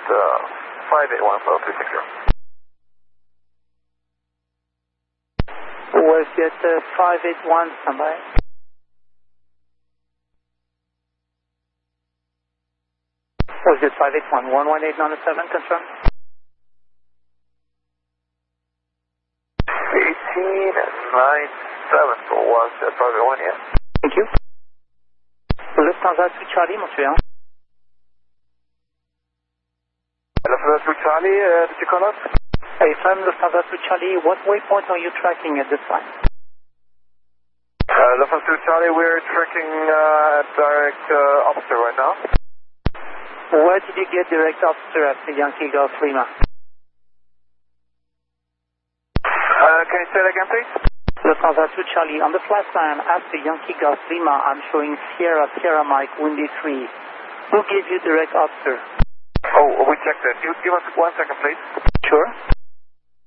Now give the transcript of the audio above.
581 WestJet 581, standby. WestJet 581, 11897, confirm. 1897 for WestJet 581, yeah. Thank you. Lufthansa to Charlie, Montreal. Lufthansa to Charlie, did you call us? Hey, from Lufthansa to Charlie, what waypoint are you tracking at this time? Lufthansa to Charlie, we're tracking direct officer right now. Where did you get direct officer at the Yankee Golf Lima? Can you say that again, please? Lufthansa to Charlie, on the flight plan after Yankee Golf Lima, I'm showing Sierra Mike Windy 3. Who gave you direct officer? Oh, we checked that. Give us 1 second, please. Sure.